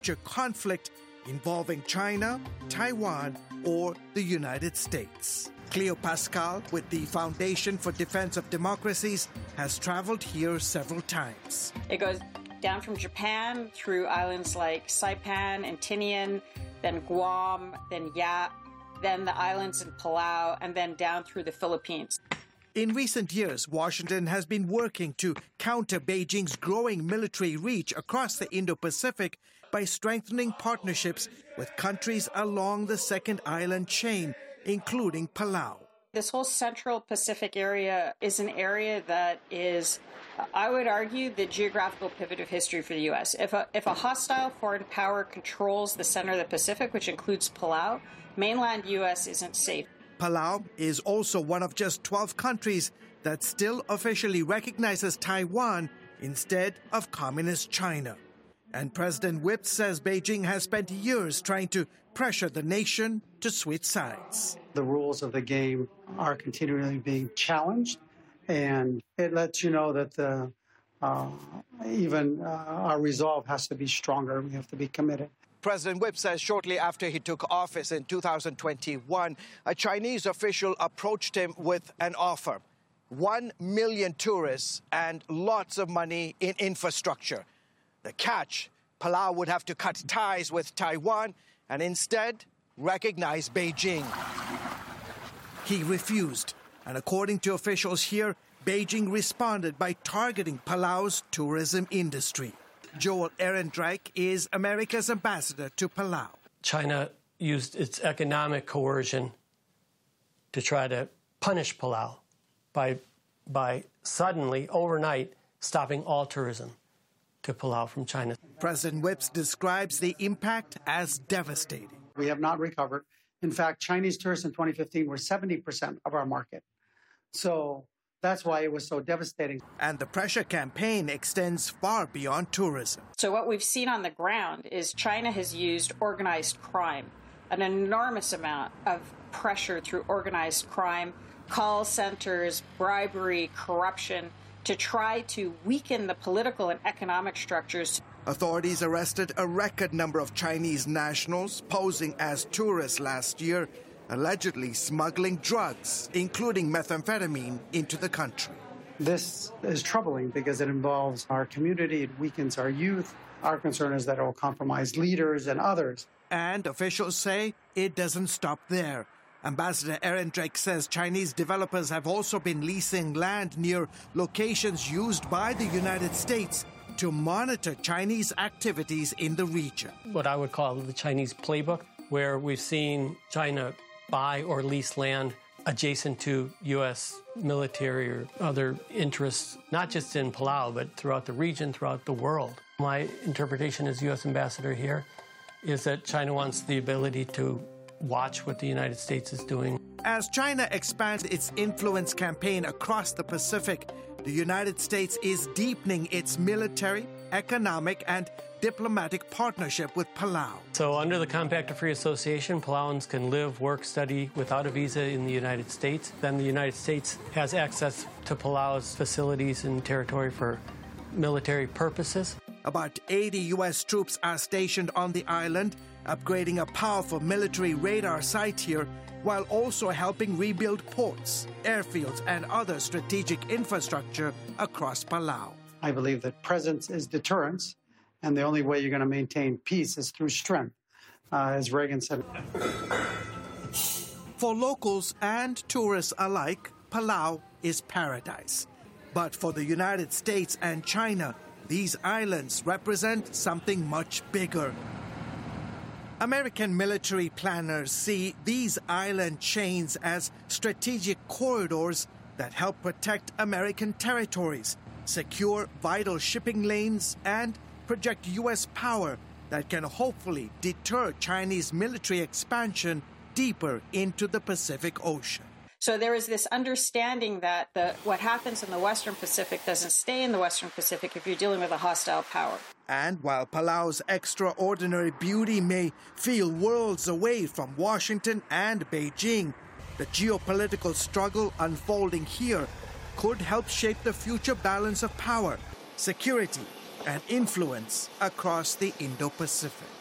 conflict involving China, Taiwan, or the United States. Cleo Pascal, with the Foundation for Defense of Democracies, has traveled here several times. It goes down from Japan through islands like Saipan and Tinian, then Guam, then Yap, then the islands in Palau, and then down through the Philippines. In recent years, Washington has been working to counter Beijing's growing military reach across the Indo-Pacific by strengthening partnerships with countries along the second island chain, including Palau. This whole Central Pacific area is an area that is, I would argue, the geographical pivot of history for the U.S. If a hostile foreign power controls the center of the Pacific, which includes Palau, mainland U.S. isn't safe. Palau is also one of just 12 countries that still officially recognizes Taiwan instead of Communist China. And President Whip says Beijing has spent years trying to pressure the nation to switch sides. The rules of the game are continually being challenged, and it lets you know that our resolve has to be stronger. We have to be committed. President Whip says shortly after he took office in 2021, a Chinese official approached him with an offer: 1 million tourists and lots of money in infrastructure. The catch: Palau would have to cut ties with Taiwan and instead recognize Beijing. He refused, and according to officials here, Beijing responded by targeting Palau's tourism industry. Joel Ehrenreich is America's ambassador to Palau. China used its economic coercion to try to punish Palau by suddenly, overnight, stopping all tourism to Palau from China. President Whip describes the impact as devastating. We have not recovered. In fact, Chinese tourists in 2015 were 70% of our market. So that's why it was so devastating. And the pressure campaign extends far beyond tourism. So what we've seen on the ground is China has used organized crime, an enormous amount of pressure through organized crime, call centers, bribery, corruption, to try to weaken the political and economic structures. Authorities arrested a record number of Chinese nationals posing as tourists last year, allegedly smuggling drugs, including methamphetamine, into the country. This is troubling because it involves our community, it weakens our youth. Our concern is that it will compromise leaders and others. And officials say it doesn't stop there. Ambassador Ehrenreich says Chinese developers have also been leasing land near locations used by the United States to monitor Chinese activities in the region. What I would call the Chinese playbook, where we've seen China buy or lease land adjacent to U.S. military or other interests, not just in Palau, but throughout the region, throughout the world. My interpretation as U.S. ambassador here is that China wants the ability to watch what the United States is doing. As China expands its influence campaign across the Pacific, the United States is deepening its military, economic, and diplomatic partnership with Palau. So under the Compact of Free Association, Palauans can live, work, study without a visa in the United States. Then the United States has access to Palau's facilities and territory for military purposes. About 80 U.S. troops are stationed on the island, upgrading a powerful military radar site here, while also helping rebuild ports, airfields, and other strategic infrastructure across Palau. I believe that presence is deterrence, and the only way you're going to maintain peace is through strength, as Reagan said. For locals and tourists alike, Palau is paradise. But for the United States and China, these islands represent something much bigger. American military planners see these island chains as strategic corridors that help protect American territories, secure vital shipping lanes, and project U.S. power that can hopefully deter Chinese military expansion deeper into the Pacific Ocean. So there is this understanding that what happens in the Western Pacific doesn't stay in the Western Pacific if you're dealing with a hostile power. And while Palau's extraordinary beauty may feel worlds away from Washington and Beijing, the geopolitical struggle unfolding here could help shape the future balance of power, security, and influence across the Indo-Pacific.